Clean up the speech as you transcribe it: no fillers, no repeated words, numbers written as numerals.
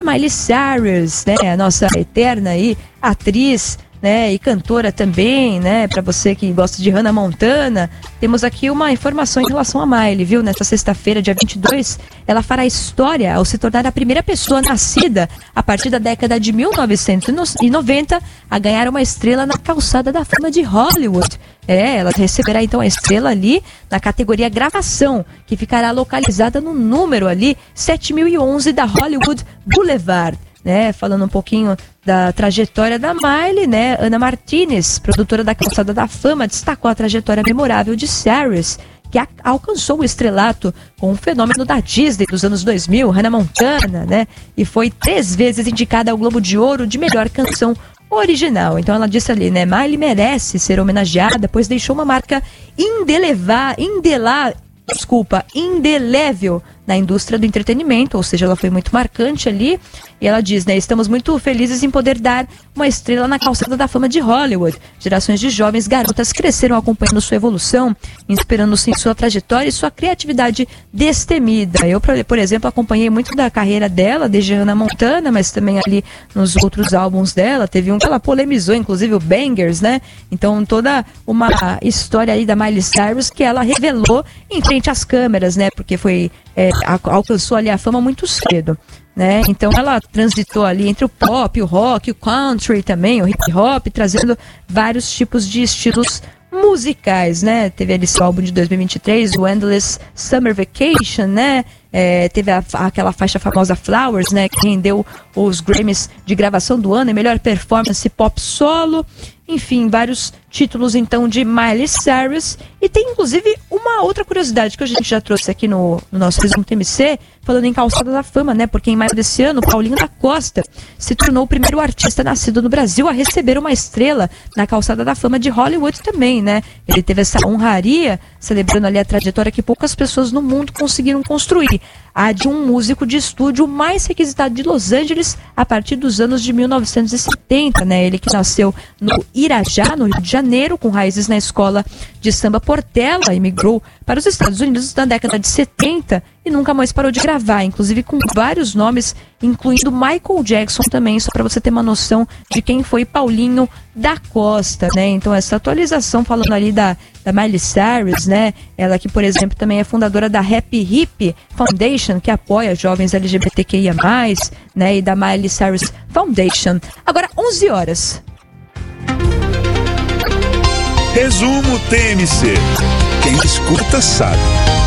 Miley Cyrus, né? A nossa eterna aí atriz, né, e cantora também, né, para você que gosta de Hannah Montana. Temos aqui uma informação em relação a Miley, viu? Nesta sexta-feira, dia 22, ela fará história ao se tornar a primeira pessoa nascida a partir da década de 1990 a ganhar uma estrela na calçada da fama de Hollywood. Ela receberá então a estrela ali na categoria gravação, que ficará localizada no número ali 7011 da Hollywood Boulevard. Né, falando um pouquinho da trajetória da Miley, né, Ana Martinez, produtora da Calçada da Fama, destacou a trajetória memorável de Cyrus, que alcançou o estrelato com o fenômeno da Disney dos anos 2000, Hannah Montana, né, e foi 3 vezes indicada ao Globo de Ouro de melhor canção original. Então ela disse ali, né, Miley merece ser homenageada, pois deixou uma marca indelével na indústria do entretenimento, ou seja, ela foi muito marcante ali, e ela diz, né, estamos muito felizes em poder dar uma estrela na calçada da fama de Hollywood. Gerações de jovens garotas cresceram acompanhando sua evolução, inspirando-se em sua trajetória e sua criatividade destemida. Eu, por exemplo, acompanhei muito da carreira dela, desde Hannah Montana, mas também ali nos outros álbuns dela, teve um que ela polemizou, inclusive o Bangers, né, então toda uma história aí da Miley Cyrus que ela revelou em frente às câmeras, né, porque foi alcançou ali a fama muito cedo, né? Então ela transitou ali entre o pop, o rock, o country também, o hip hop, trazendo vários tipos de estilos musicais, né? Teve ali seu álbum de 2023, o Endless Summer Vacation, né? Teve aquela faixa famosa Flowers, né? Que rendeu os Grammys de gravação do ano e melhor performance pop solo. Enfim, vários títulos então de Miley Cyrus. E tem inclusive uma outra curiosidade que a gente já trouxe aqui no nosso Resumo TMC, falando em Calçada da Fama, né? Porque em maio desse ano, Paulinho da Costa se tornou o primeiro artista nascido no Brasil a receber uma estrela na Calçada da Fama de Hollywood também, né? Ele teve essa honraria, celebrando ali a trajetória que poucas pessoas no mundo conseguiram construir. A de um músico de estúdio mais requisitado de Los Angeles a partir dos anos de 1970, né? Ele que nasceu no Irajá, no Rio de Janeiro, com raízes na escola de samba Portela, imigrou para os Estados Unidos na década de 70 e nunca mais parou de gravar, inclusive com vários nomes, incluindo Michael Jackson também, só para você ter uma noção de quem foi Paulinho da Costa, né? Então essa atualização falando ali da Miley Cyrus, né? Ela que, por exemplo, também é fundadora da Happy Hip Foundation, que apoia jovens LGBTQIA+, né? E da Miley Cyrus Foundation. Agora, 11 horas. Resumo TMC. Quem escuta sabe.